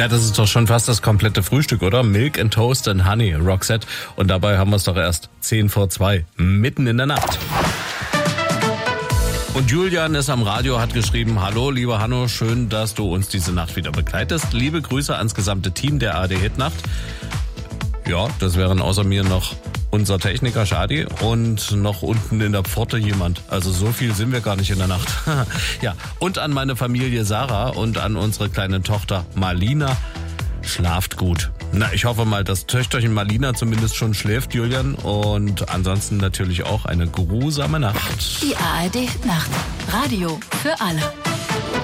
Ja, das ist doch schon fast das komplette Frühstück, oder? Milk and Toast and Honey, Roxette. Und dabei haben wir es doch erst 10:10, mitten in der Nacht. Und Julian ist am Radio, hat geschrieben: Hallo, lieber Hanno, schön, dass du uns diese Nacht wieder begleitest. Liebe Grüße ans gesamte Team der ARD-Hitnacht. Ja, das wären außer mir noch unser Techniker Shadi und noch unten in der Pforte jemand. Also so viel sind wir gar nicht in der Nacht. Ja, und an meine Familie Sarah und an unsere kleine Tochter Marlina. Schlaft gut. Na, ich hoffe mal, dass Töchterchen Marlina zumindest schon schläft, Julian. Und ansonsten natürlich auch eine grusame Nacht. Die ARD Nacht. Radio für alle.